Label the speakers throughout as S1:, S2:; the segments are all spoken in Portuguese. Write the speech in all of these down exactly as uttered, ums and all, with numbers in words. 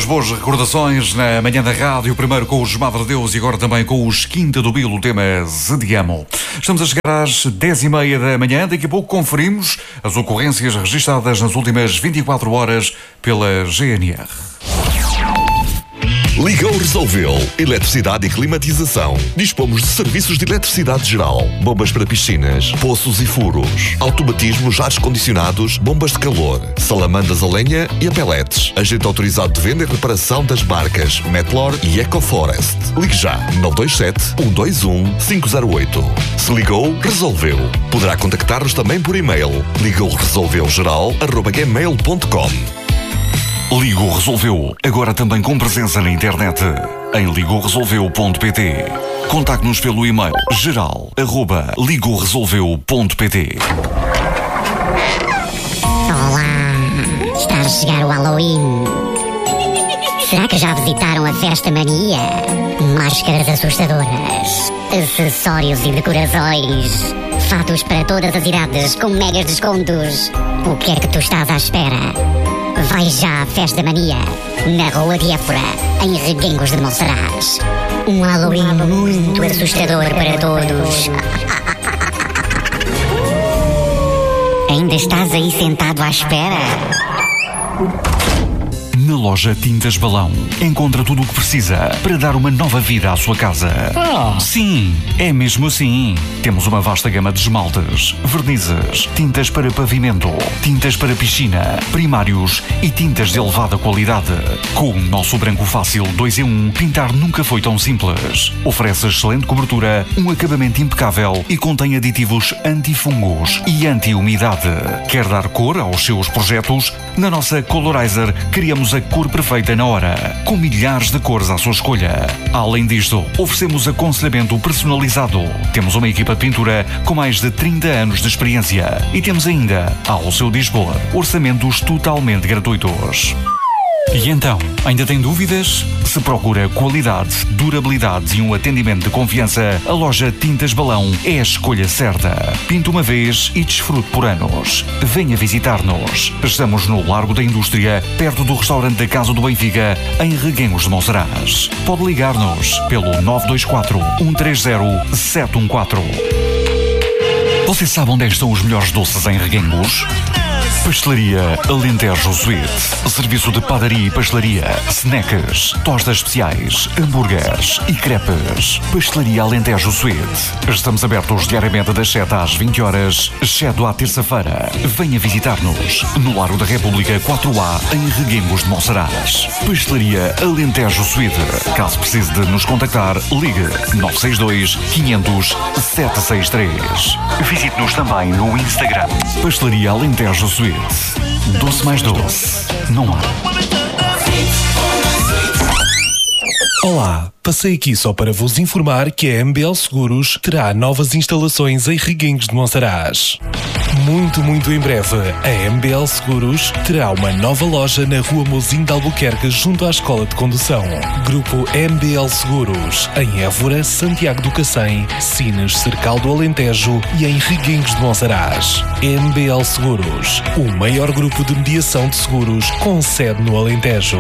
S1: Duas boas recordações na manhã da rádio, primeiro com os Madre Deus e agora também com os Quinta do Bilo, o tema Zediamo. Estamos a chegar às dez e meia da manhã, daqui a pouco conferimos as ocorrências registadas nas últimas vinte e quatro horas pela G N R.
S2: Ligou, resolveu. Eletricidade e climatização. Dispomos de serviços de eletricidade geral, bombas para piscinas, poços e furos, automatismos, ares condicionados, bombas de calor, salamandas a lenha e a pellets. Agente autorizado de venda e reparação das marcas Metlor e EcoForest. Ligue já nove dois sete, um dois um, cinco zero oito. Se ligou, resolveu. Poderá contactar-nos também por e-mail. ligou resolveu geral arroba gmail ponto com.
S1: Ligou Resolveu, agora também com presença na internet, em ligou resolveu ponto pt. Contacte-nos pelo e-mail geral arroba ligou resolveu ponto pt.
S3: Olá, está a chegar o Halloween. Será que já visitaram a Festa Mania? Máscaras assustadoras, acessórios e decorações, fatos para todas as idades com megas descontos. O que é que tu estás à espera? Vai já à Festa Mania, na Rua de Évora, em Reguengos de Monsaraz. Um Halloween muito assustador para todos. Ainda estás aí sentado à espera?
S1: Na loja Tintas Balão, encontra tudo o que precisa para dar uma nova vida à sua casa.
S4: Ah.
S1: Sim, é mesmo assim. Temos uma vasta gama de esmaltes, vernizes, tintas para pavimento, tintas para piscina, primários e tintas de elevada qualidade. Com o nosso branco fácil dois em um, pintar nunca foi tão simples. Oferece excelente cobertura, um acabamento impecável e contém aditivos antifungos e anti-umidade. Quer dar cor aos seus projetos? Na nossa Colorizer criamos a cor perfeita na hora, com milhares de cores à sua escolha. Além disto, oferecemos aconselhamento personalizado. Temos uma equipa de pintura com mais de trinta anos de experiência e temos ainda, ao seu dispor, orçamentos totalmente gratuitos. E então, ainda tem dúvidas? Se procura qualidade, durabilidade e um atendimento de confiança, a loja Tintas Balão é a escolha certa. Pinta uma vez e desfrute por anos. Venha visitar-nos. Estamos no Largo da Indústria, perto do restaurante da Casa do Benfica, em Reguengos de Monsaraz. Pode ligar-nos pelo nove dois quatro, um três zero, sete um quatro. Você sabe onde estão os melhores doces em Reguengos? Pastelaria Alentejo Sweet. Serviço de padaria e pastelaria, snacks, tostas especiais, hambúrgueres e crepes. Pastelaria Alentejo Sweet. Estamos abertos diariamente das sete às vinte horas, exceto à terça-feira. Venha visitar-nos no Largo da República quatro A, em Reguengos de Monsaraz. Pastelaria Alentejo Sweet. Caso precise de nos contactar, ligue nove seis dois, quinhentos, sete seis três. Visite-nos também no Instagram. Pastelaria Alentejo Sweet. Doce mais doce, não há.
S5: Olá, passei aqui só para vos informar que a M B L Seguros terá novas instalações em Reguengos de Monsaraz. Muito, muito em breve, a M B L Seguros terá uma nova loja na Rua Mozinho de Albuquerque, junto à Escola de Condução. Grupo M B L Seguros, em Évora, Santiago do Cacém, Sines, Cercal do Alentejo e em Reguengos de Monsaraz. M B L Seguros, o maior grupo de mediação de seguros com sede no Alentejo.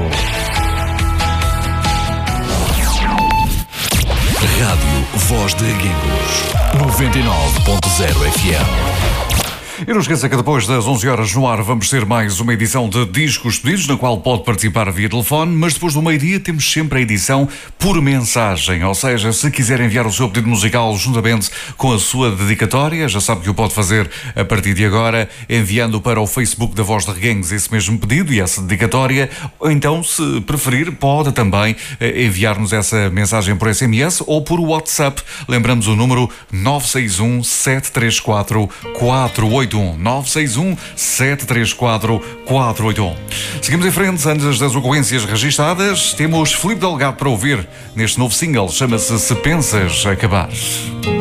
S2: Rádio Voz de Reguengos, noventa e nove ponto zero F M.
S1: E não esqueça que depois das onze horas no ar vamos ter mais uma edição de Discos Pedidos, na qual pode participar via telefone, mas depois do meio-dia temos sempre a edição por mensagem, ou seja, se quiser enviar o seu pedido musical juntamente com a sua dedicatória, já sabe que o pode fazer a partir de agora, enviando para o Facebook da Voz de Reguengos esse mesmo pedido e essa dedicatória, ou então, se preferir, pode também enviar-nos essa mensagem por S M S ou por WhatsApp. Lembramos o número nove seis um, sete três quatro, quatro oito um. nove seis um, sete três quatro, quatro oito um. Seguimos em frente, antes das ocorrências registadas, temos Filipe Delgado para ouvir neste novo single, chama-se Se Pensas Acabar.